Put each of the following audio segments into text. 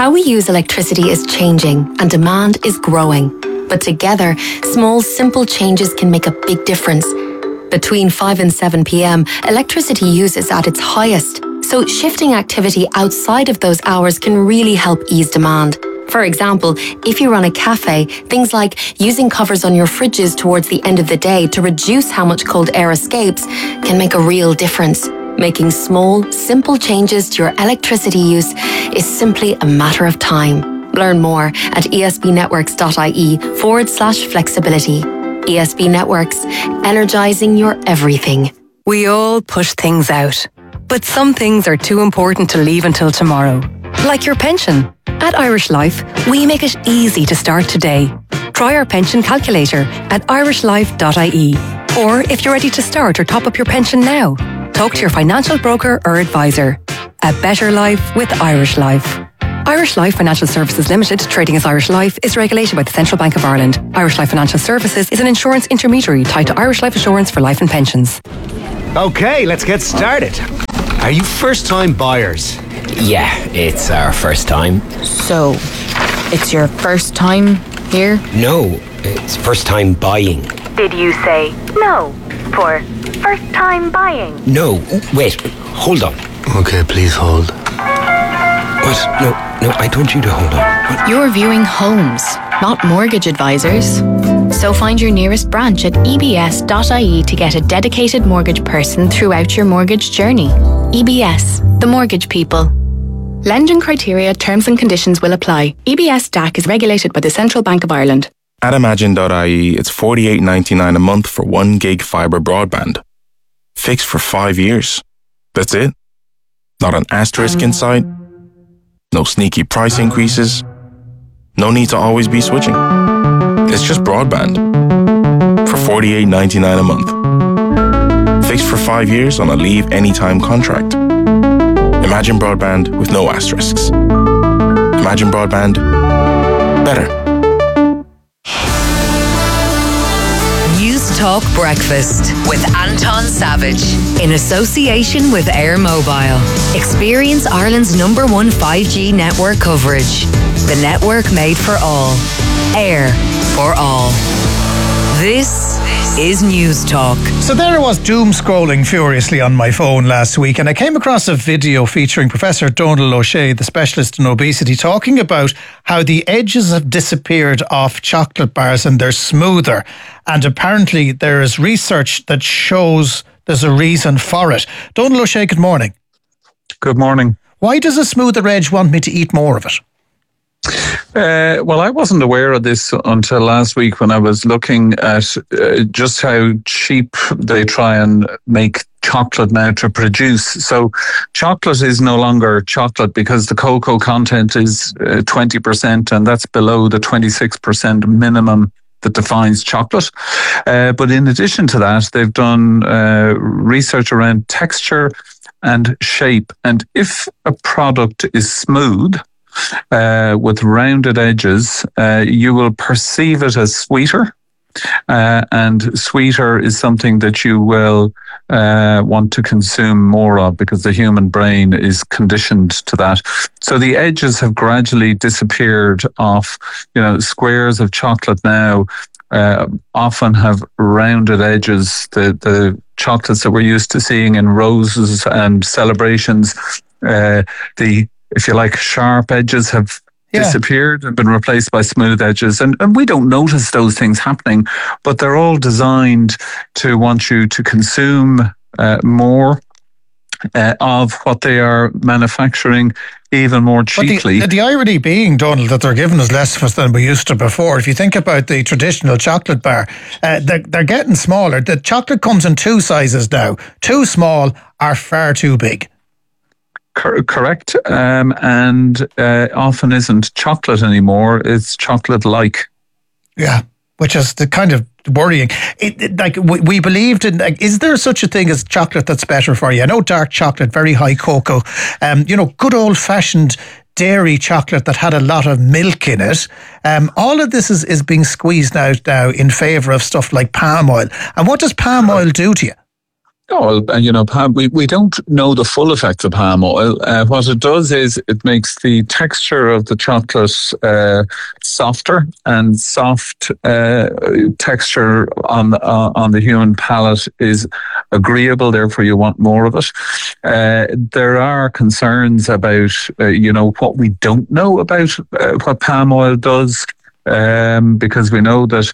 How we use electricity is changing and demand is growing. But together, small, simple changes can make a big difference. Between 5 and 7 p.m, electricity use is at its highest. So shifting activity outside of those hours can really help ease demand. For example, if you run a cafe, things like using covers on your fridges towards the end of the day to reduce how much cold air escapes can make a real difference. Making small, simple changes to your electricity use is simply a matter of time. Learn more at esbnetworks.ie/flexibility. ESB Networks, energising your everything. We all push things out, but some things are too important to leave until tomorrow. Like your pension. At Irish Life, we make it easy to start today. Try our pension calculator at irishlife.ie. Or if you're ready to start or top up your pension now, talk to your financial broker or advisor. A better life with Irish Life. Irish Life Financial Services Limited, trading as Irish Life, is regulated by the Central Bank of Ireland. Irish Life Financial Services is an insurance intermediary tied to Irish Life Assurance for life and pensions. Okay, let's get started. Are you first-time buyers? Yeah, it's our first time. So, it's your first time here? No, it's first time buying. Did you say no for first time buying? No, wait, hold on. Okay, please hold. What? No, I told you to hold on. What? You're viewing homes, not mortgage advisors. So find your nearest branch at ebs.ie to get a dedicated mortgage person throughout your mortgage journey. EBS, the mortgage people. Lending criteria, terms and conditions will apply. EBS DAC is regulated by the Central Bank of Ireland. At Imagine.ie, it's $48.99 a month for 1 gig fibre broadband. Fixed for 5 years. That's it. Not an asterisk in sight. No sneaky price increases. No need to always be switching. It's just broadband. For $48.99 a month. Fixed for 5 years on a leave anytime contract. Imagine broadband with no asterisks. Imagine broadband. Better. News Talk Breakfast with Anton Savage in association with Air Mobile. Experience Ireland's #1 5G network coverage. The network made for all. Air for all. This is News Talk. So there I was doom scrolling furiously on my phone last week, and I came across a video featuring Professor Donal O'Shea, the specialist in obesity, talking about how the edges have disappeared off chocolate bars and they're smoother. And apparently there is research that shows there's a reason for it. Donal O'Shea, good morning. Good morning. Why does a smoother edge want me to eat more of it? Well, I wasn't aware of this until last week when I was looking at just how cheap they try and make chocolate now to produce. So chocolate is no longer chocolate because the cocoa content is 20%, and that's below the 26% minimum that defines chocolate. But in addition to that, they've done research around texture and shape. And if a product is smooth, with rounded edges, you will perceive it as sweeter. And sweeter is something that you will want to consume more of because the human brain is conditioned to that. So the edges have gradually disappeared off, squares of chocolate now often have rounded edges. The chocolates that we're used to seeing in roses and celebrations, if you like, sharp edges have disappeared and been replaced by smooth edges. And we don't notice those things happening, but they're all designed to want you to consume more of what they are manufacturing even more cheaply. But the irony being, Donald, that they're giving us less of us than we used to before. If you think about the traditional chocolate bar, they're getting smaller. The chocolate comes in 2 sizes now. Too small or far too big. Correct. And often isn't chocolate anymore. It's chocolate-like. Yeah, which is the kind of worrying. We believed in, is there such a thing as chocolate that's better for you? I know dark chocolate, very high cocoa, good old-fashioned dairy chocolate that had a lot of milk in it. All of this is being squeezed out now in favour of stuff like palm oil. And what does palm oil do to you? Oh, well, we don't know the full effects of palm oil. What it does is it makes the texture of the chocolate softer, and soft texture on the human palate is agreeable. Therefore, you want more of it. There are concerns about what we don't know about what palm oil does, because we know that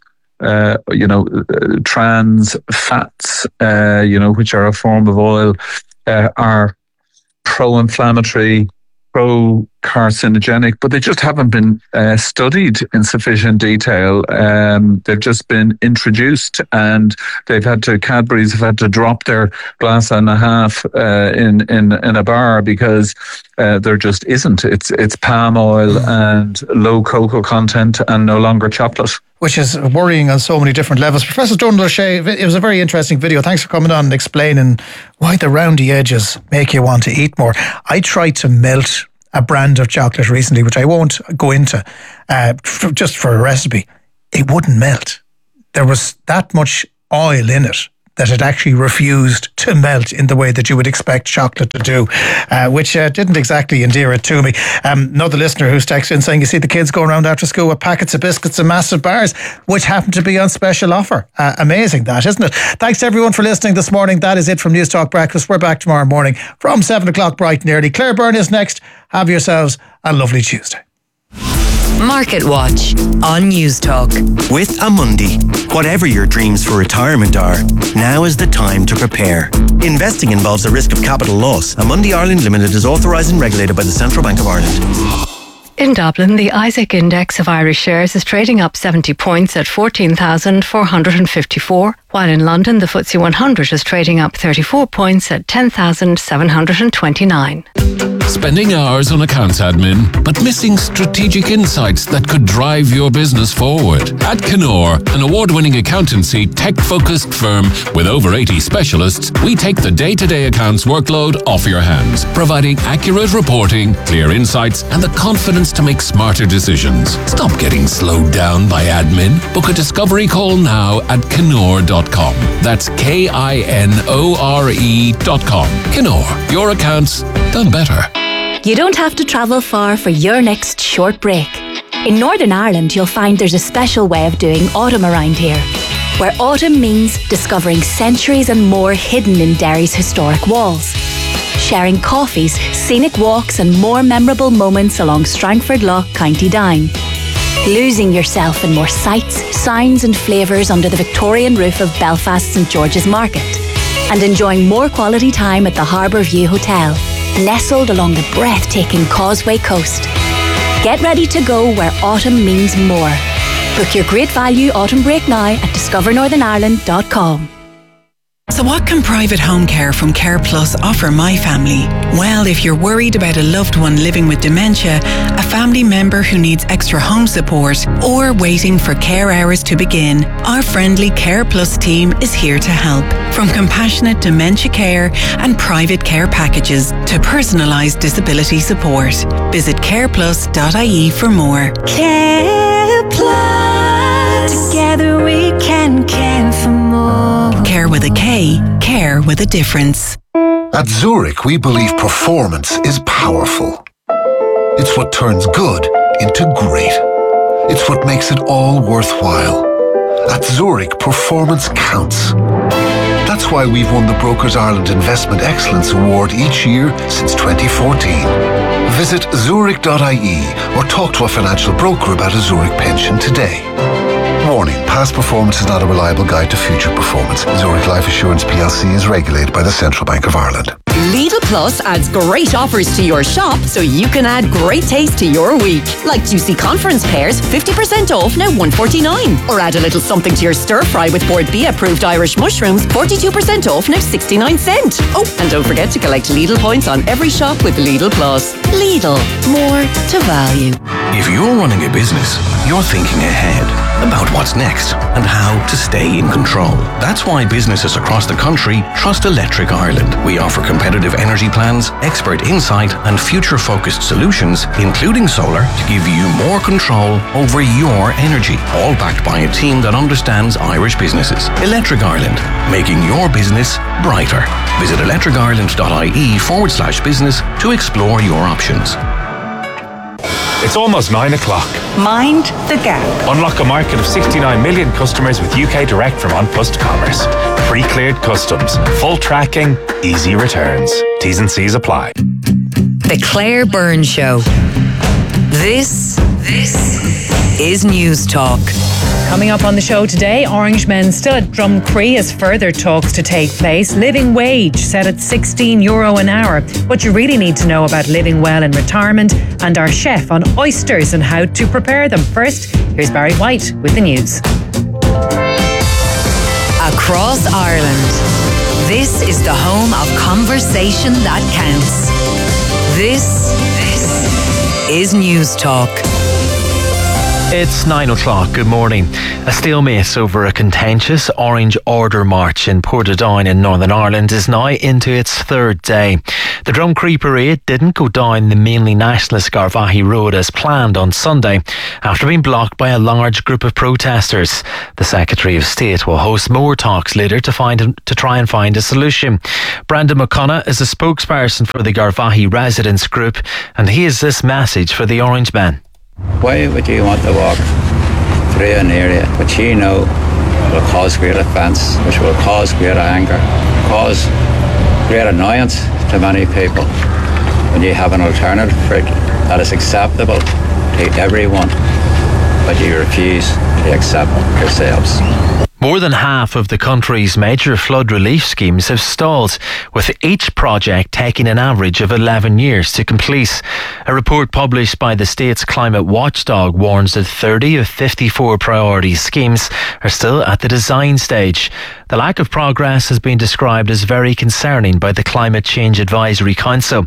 trans fats, which are a form of oil, are pro-inflammatory, pro-carcinogenic, but they just haven't been studied in sufficient detail. They've just been introduced, and Cadbury's have had to drop their glass and a half in a bar because there just isn't. It's palm oil and low cocoa content and no longer chocolate. Which is worrying on so many different levels. Professor Donal O'Shea, it was a very interesting video. Thanks for coming on and explaining why the roundy edges make you want to eat more. I tried to melt a brand of chocolate recently, which I won't go into, just for a recipe. It wouldn't melt. There was that much oil in it that it actually refused to melt in the way that you would expect chocolate to do, which didn't exactly endear it to me. Another listener who's texted in saying, you see the kids going around after school with packets of biscuits and massive bars, which happen to be on special offer. Amazing that, isn't it? Thanks to everyone for listening this morning. That is it from News Talk Breakfast. We're back tomorrow morning from 7 o'clock bright and early. Claire Byrne is next. Have yourselves a lovely Tuesday. Market Watch on News Talk. With Amundi, whatever your dreams for retirement are, now is the time to prepare. Investing involves a risk of capital loss. Amundi Ireland Limited is authorised and regulated by the Central Bank of Ireland. In Dublin, the Isaac Index of Irish shares is trading up 70 points at 14,454, while in London, the FTSE 100 is trading up 34 points at 10,729. Spending hours on accounts admin, but missing strategic insights that could drive your business forward. At Knorr, an award-winning accountancy, tech-focused firm with over 80 specialists, we take the day-to-day accounts workload off your hands, providing accurate reporting, clear insights, and the confidence to make smarter decisions. Stop getting slowed down by admin. Book a discovery call now at Knorr.com. That's KINORE.com. Knorr, your accounts done better. You don't have to travel far for your next short break. In Northern Ireland, you'll find there's a special way of doing autumn around here, where autumn means discovering centuries and more hidden in Derry's historic walls, sharing coffees, scenic walks and more memorable moments along Strangford Lough, County Down, losing yourself in more sights, sounds and flavours under the Victorian roof of Belfast St George's Market, and enjoying more quality time at the Harbour View Hotel, nestled along the breathtaking Causeway Coast. Get ready to go where autumn means more. Book your great value autumn break now at discovernorthernireland.com. So what can private home care from Care Plus offer my family? Well, if you're worried about a loved one living with dementia, a family member who needs extra home support, or waiting for care hours to begin, our friendly Care Plus team is here to help. From compassionate dementia care and private care packages to personalised disability support. Visit careplus.ie for more. Care Plus. Together we can care for more. Care with a K, care with a difference. At Zurich, we believe performance is powerful. It's what turns good into great. It's what makes it all worthwhile. At Zurich, performance counts. That's why we've won the Brokers Ireland Investment Excellence Award each year since 2014. Visit zurich.ie or talk to a financial broker about a Zurich pension today. Warning, past performance is not a reliable guide to future performance. Zurich Life Assurance plc is regulated by the Central Bank of Ireland. Lidl Plus adds great offers to your shop so you can add great taste to your week. Like juicy conference pears, 50% off now $1.49. Or add a little something to your stir fry with Board B approved Irish mushrooms, 42% off now 69 cents. Oh, and don't forget to collect Lidl points on every shop with Lidl Plus. Lidl, more to value. If you're running a business, you're thinking ahead. about what's next and how to stay in control. That's why businesses across the country trust Electric Ireland. We offer competitive energy plans, expert insight, and future-focused solutions, including solar, to give you more control over your energy, all backed by a team that understands Irish businesses. Electric Ireland, making your business brighter. Visit electricireland.ie/business to explore your options. It's almost 9 o'clock. Mind the gap. Unlock a market of 69 million customers with UK Direct from An Post Commerce. Pre-cleared customs, full tracking, easy returns. T's and C's apply. The Claire Byrne Show. This is News Talk. Coming up on the show today, Orangemen still at Drumcree as further talks to take place. Living wage set at €16 an hour. What you really need to know about living well in retirement, and our chef on oysters and how to prepare them. First, here's Barry White with the news. Across Ireland, this is the home of conversation that counts. This is News Talk. It's 9 o'clock. Good morning. A stalemate over a contentious Orange Order march in Portadown in Northern Ireland is now into its third day. The Drumcree parade didn't go down the mainly nationalist Garvaghey Road as planned on Sunday after being blocked by a large group of protesters. The Secretary of State will host more talks later to try and find a solution. Brandon McConaughey is a spokesperson for the Garvaghey residents group, and he has this message for the Orangemen. Why would you want to walk through an area which you know will cause great offence, which will cause great anger, cause great annoyance to many people, when you have an alternative route that is acceptable to everyone, but you refuse to accept yourselves? More than half of the country's major flood relief schemes have stalled, with each project taking an average of 11 years to complete. A report published by the state's climate watchdog warns that 30 of 54 priority schemes are still at the design stage. The lack of progress has been described as very concerning by the Climate Change Advisory Council.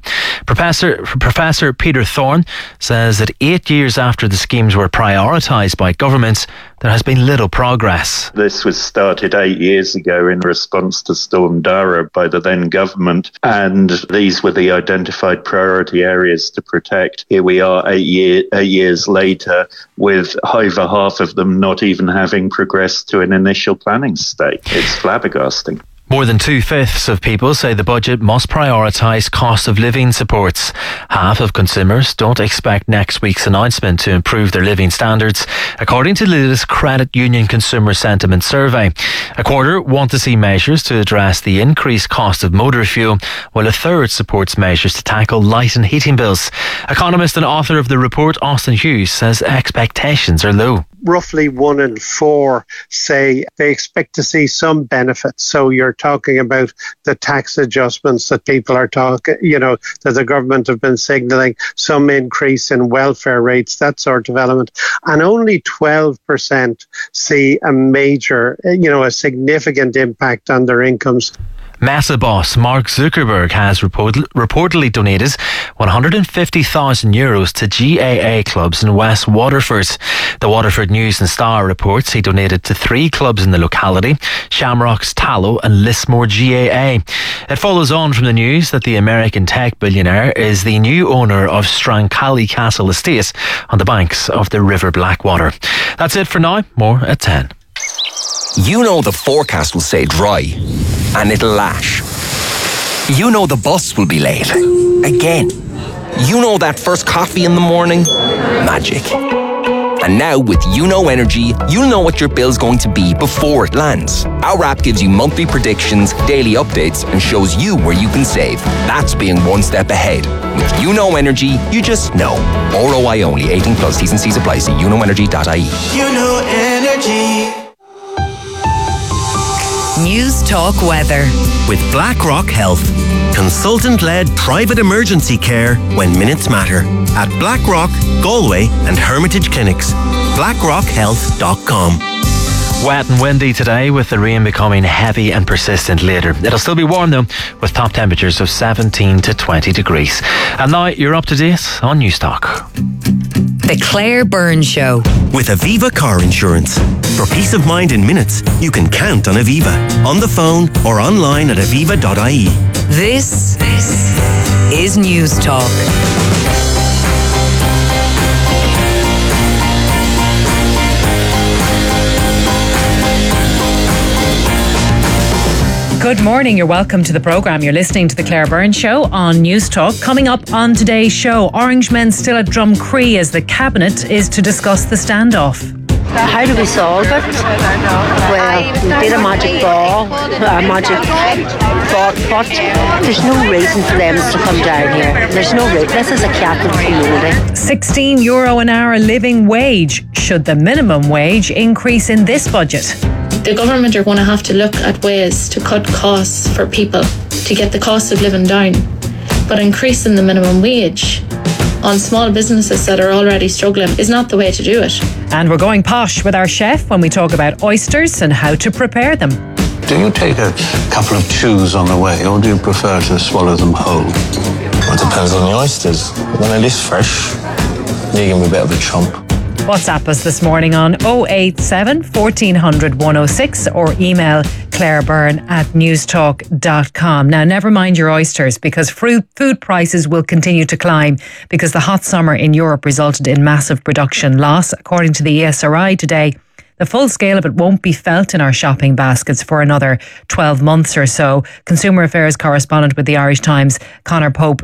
Professor Peter Thorne says that 8 years after the schemes were prioritised by governments, there has been little progress. This was started 8 years ago in response to Storm Dara by the then government, and these were the identified priority areas to protect. Here we are 8 years later, with over half of them not even having progressed to an initial planning state. It's flabbergasting. More than 2/5 of people say the budget must prioritise cost of living supports. Half of consumers don't expect next week's announcement to improve their living standards, according to the latest Credit Union Consumer Sentiment Survey. A quarter want to see measures to address the increased cost of motor fuel, while a third supports measures to tackle light and heating bills. Economist and author of the report, Austin Hughes, says expectations are low. Roughly 1 in 4 say they expect to see some benefits. So you're talking about the tax adjustments that people are talking, that the government have been signalling, some increase in welfare rates, that sort of element. And only 12% see a major, a significant impact on their incomes. Meta boss Mark Zuckerberg has reportedly donated €150,000 to GAA clubs in West Waterford. The Waterford News and Star reports he donated to 3 clubs in the locality: Shamrocks, Tallow and Lismore GAA. It follows on from the news that the American tech billionaire is the new owner of Strancally Castle Estate on the banks of the River Blackwater. That's it for now. More at 10. You know the forecast will say dry, and it'll lash. You know the bus will be late. Again. You know that first coffee in the morning? Magic. And now with YouKnow Energy, you'll know what your bill's going to be before it lands. Our app gives you monthly predictions, daily updates, and shows you where you can save. That's being one step ahead. With YouKnow Energy, you just know. ROI only. 18 plus. T's and C's apply. See youknowenergy.ie. YouKnow Energy. News Talk Weather. With BlackRock Health. Consultant-led private emergency care when minutes matter. At BlackRock, Galway and Hermitage Clinics. BlackRockHealth.com. Wet and windy today, with the rain becoming heavy and persistent later. It'll still be warm though, with top temperatures of 17 to 20 degrees. And now you're up to date on News Talk. The The Claire Byrne Show. With Aviva Car Insurance. For peace of mind in minutes, you can count on Aviva. On the phone or online at aviva.ie. This is News Talk. Good morning, you're welcome to the programme. You're listening to the Claire Byrne Show on News Talk. Coming up on today's show, Orangemen still at Drumcree as the Cabinet is to discuss the standoff. How do we solve it? Well, we did a magic ball, a magic thought, but there's no reason for them to come down here. There's no reason. This is a Catholic community. €16 an hour living wage. Should the minimum wage increase in this budget? The government are going to have to look at ways to cut costs for people to get the cost of living down. But increasing the minimum wage on small businesses that are already struggling is not the way to do it. And we're going posh with our chef when we talk about oysters and how to prepare them. Do you take a couple of chews on the way, or do you prefer to swallow them whole? Well, it depends on the oysters. When it is fresh, you give me a bit of a chomp. WhatsApp us this morning on 087 1400 106 or email clairebyrne@newstalk.com. Now, never mind your oysters, because food prices will continue to climb because the hot summer in Europe resulted in massive production loss. According to the ESRI today, the full scale of it won't be felt in our shopping baskets for another 12 months or so. Consumer Affairs correspondent with the Irish Times, Conor Pope,